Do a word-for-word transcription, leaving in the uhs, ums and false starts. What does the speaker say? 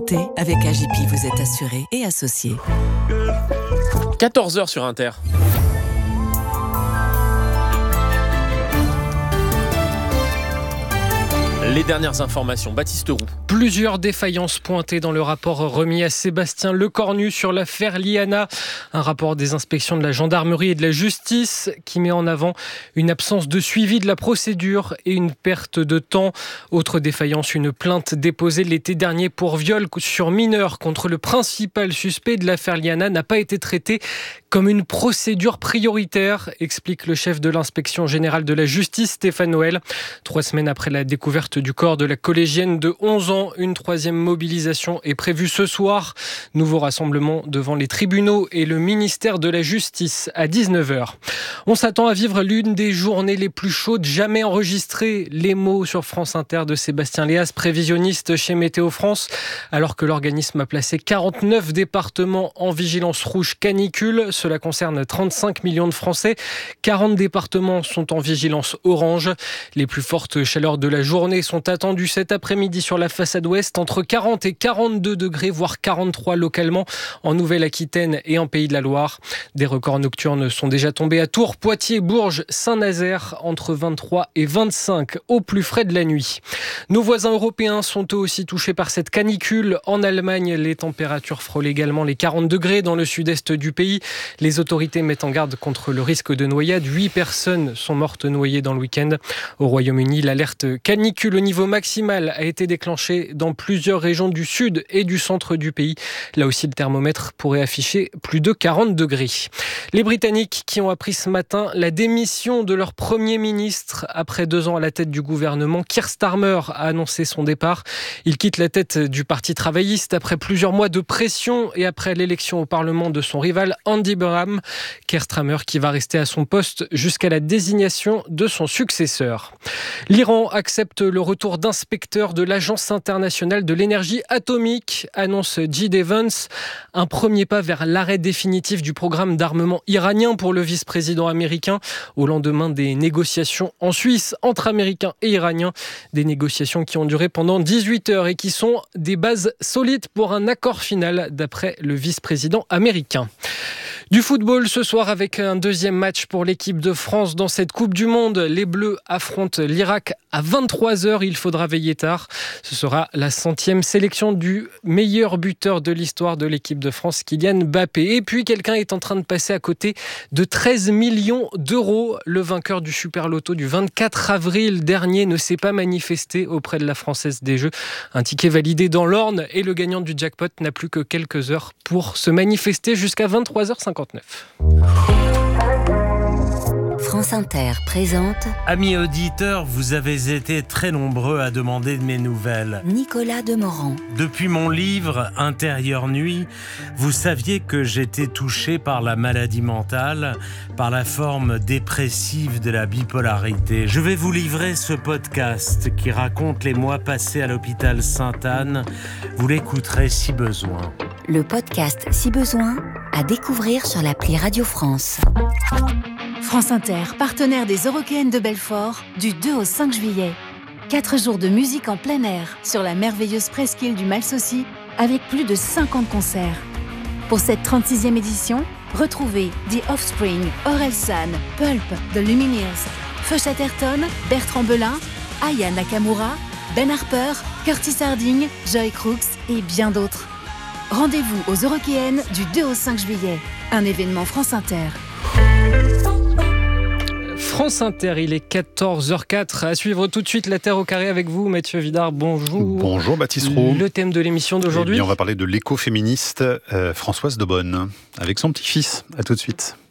santé, avec A J P, vous êtes assuré et associé. quatorze heures sur Inter. Les dernières informations, Baptiste Roux. Plusieurs défaillances pointées dans le rapport remis à Sébastien Lecornu sur l'affaire Liana. Un rapport des inspections de la gendarmerie et de la justice qui met en avant une absence de suivi de la procédure et une perte de temps. Autre défaillance, une plainte déposée l'été dernier pour viol sur mineur contre le principal suspect de l'affaire Liana n'a pas été traitée comme une procédure prioritaire, explique le chef de l'inspection générale de la justice, Stéphane Noël. Trois semaines après la découverte du corps de la collégienne de onze ans, une troisième mobilisation est prévue ce soir. Nouveau rassemblement devant les tribunaux et le ministère de la Justice à dix-neuf heures. On s'attend à vivre l'une des journées les plus chaudes jamais enregistrées. Les mots sur France Inter de Sébastien Léas, prévisionniste chez Météo France, alors que l'organisme a placé quarante-neuf départements en vigilance rouge canicule. Cela concerne trente-cinq millions de Français. quarante départements sont en vigilance orange. Les plus fortes chaleurs de la journée sont attendues cet après-midi sur la façade ouest, entre quarante et quarante-deux degrés, voire quarante-trois localement en Nouvelle-Aquitaine et en Pays de la Loire. Des records nocturnes sont déjà tombés à Tours, Poitiers, Bourges, Saint-Nazaire, entre vingt-trois et vingt-cinq au plus frais de la nuit. Nos voisins européens sont eux aussi touchés par cette canicule. En Allemagne, les températures frôlent également les quarante degrés dans le sud-est du pays. Les autorités mettent en garde contre le risque de noyade. Huit personnes sont mortes noyées dans le week-end. Au Royaume-Uni, l'alerte canicule au niveau maximal a été déclenchée dans plusieurs régions du sud et du centre du pays. Là aussi, le thermomètre pourrait afficher plus de quarante degrés. Les Britanniques qui ont appris ce matin la démission de leur Premier ministre après deux ans à la tête du gouvernement, Keir Starmer a annoncé son départ. Il quitte la tête du Parti travailliste après plusieurs mois de pression et après l'élection au Parlement de son rival Andy Burnham. Keir Starmer qui va rester à son poste jusqu'à la désignation de son successeur. L'Iran accepte le retour d'inspecteurs de l'Agence internationale de l'énergie atomique, annonce J. Evans. Un premier pas vers l'arrêt définitif du programme d'armement iranien pour le vice-président américain au lendemain des négociations en Suisse entre Américains et Iraniens. Des négociations qui ont duré pendant dix-huit heures et qui sont des bases solides pour un accord final d'après le vice-président américain. Du football ce soir avec un deuxième match pour l'équipe de France dans cette Coupe du Monde. Les Bleus affrontent l'Irak à vingt-trois heures. Il faudra veiller tard. Ce sera la centième sélection du meilleur buteur de l'histoire de l'équipe de France, Kylian Mbappé. Et puis quelqu'un est en train de passer à côté de treize millions d'euros. Le vainqueur du Super Loto du vingt-quatre avril dernier ne s'est pas manifesté auprès de la Française des Jeux. Un ticket validé dans l'Orne et le gagnant du jackpot n'a plus que quelques heures pour se manifester jusqu'à vingt-trois heures cinquante-neuf. France Inter présente Amis auditeurs, vous avez été très nombreux à demander de mes nouvelles. Nicolas Demorand. Depuis mon livre Intérieure Nuit, vous saviez que j'étais touché par la maladie mentale, par la forme dépressive de la bipolarité. Je vais vous livrer ce podcast qui raconte les mois passés à l'hôpital Sainte-Anne. Vous l'écouterez si besoin. Le podcast Si besoin, à découvrir sur l'appli Radio France. France Inter, partenaire des Eurockéennes de Belfort, du deux au cinq juillet. Quatre jours de musique en plein air sur la merveilleuse presqu'île du Malsaucy, avec plus de cinquante concerts. Pour cette trente-sixième édition, retrouvez The Offspring, Orelsan, Pulp, The Lumineers, Feu Chatterton, Bertrand Belin, Aya Nakamura, Ben Harper, Curtis Harding, Joy Crooks et bien d'autres. Rendez-vous aux Eurockéennes du deux au cinq juillet. Un événement France Inter. France Inter, il est quatorze heures quatre. À suivre tout de suite La Terre au carré avec vous, Mathieu Vidard. Bonjour. Bonjour Baptiste Roux. Le thème de l'émission d'aujourd'hui. Eh bien, on va parler de l'écoféministe euh, Françoise Daubonne avec son petit-fils. À tout de suite.